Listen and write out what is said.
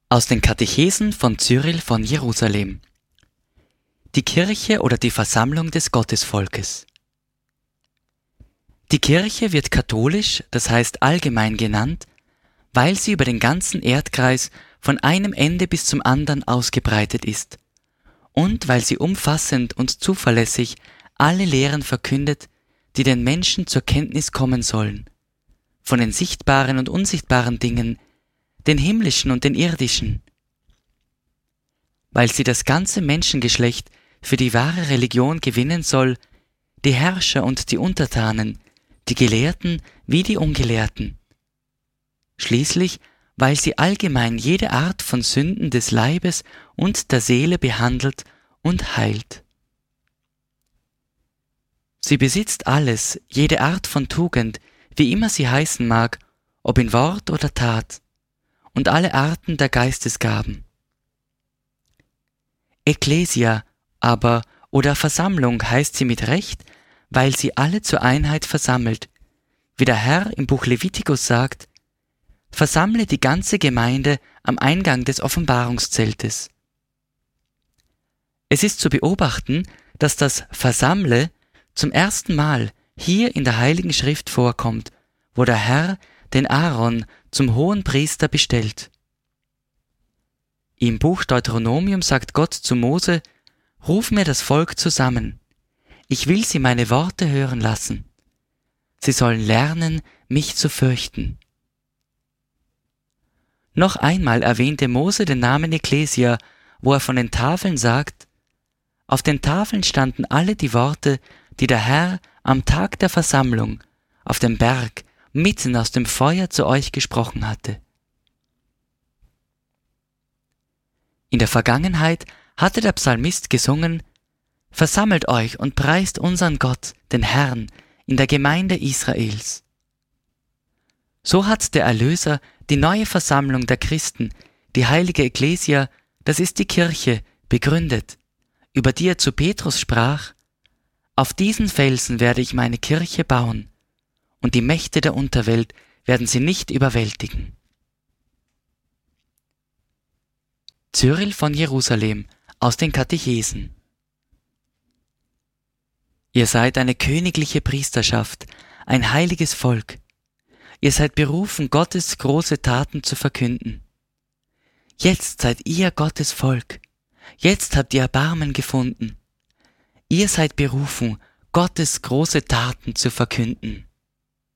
Aus den Katechesen von Cyril von Jerusalem. Die Kirche oder die Versammlung des Gottesvolkes. Die Kirche wird katholisch, das heißt allgemein genannt, weil sie über den ganzen Erdkreis von einem Ende bis zum anderen ausgebreitet ist und weil sie umfassend und zuverlässig alle Lehren verkündet, die den Menschen zur Kenntnis kommen sollen, von den sichtbaren und unsichtbaren Dingen, den himmlischen und den irdischen. Weil sie das ganze Menschengeschlecht für die wahre Religion gewinnen soll, die Herrscher und die Untertanen, die Gelehrten wie die Ungelehrten. Schließlich, weil sie allgemein jede Art von Sünden des Leibes und der Seele behandelt und heilt. Sie besitzt alles, jede Art von Tugend, wie immer sie heißen mag, ob in Wort oder Tat, und alle Arten der Geistesgaben. Ekklesia aber oder Versammlung heißt sie mit Recht, weil sie alle zur Einheit versammelt, wie der Herr im Buch Levitikus sagt: Versammle die ganze Gemeinde am Eingang des Offenbarungszeltes. Es ist zu beobachten, dass das Versammle zum ersten Mal hier in der Heiligen Schrift vorkommt, wo der Herr den Aaron zum Hohenpriester bestellt. Im Buch Deuteronomium sagt Gott zu Mose: Ruf mir das Volk zusammen. Ich will sie meine Worte hören lassen. Sie sollen lernen, mich zu fürchten. Noch einmal erwähnte Mose den Namen Ekklesia, wo er von den Tafeln sagt: Auf den Tafeln standen alle die Worte, die der Herr am Tag der Versammlung auf dem Berg mitten aus dem Feuer zu euch gesprochen hatte. In der Vergangenheit hatte der Psalmist gesungen: Versammelt euch und preist unseren Gott, den Herrn, in der Gemeinde Israels. So hat der Erlöser die neue Versammlung der Christen, die heilige Ekklesia, das ist die Kirche, begründet, über die er zu Petrus sprach: Auf diesen Felsen werde ich meine Kirche bauen, und die Mächte der Unterwelt werden sie nicht überwältigen. Cyril von Jerusalem aus den Katechesen. Ihr seid eine königliche Priesterschaft, ein heiliges Volk. Ihr seid berufen, Gottes große Taten zu verkünden. Jetzt seid ihr Gottes Volk. Jetzt habt ihr Erbarmen gefunden. Ihr seid berufen, Gottes große Taten zu verkünden.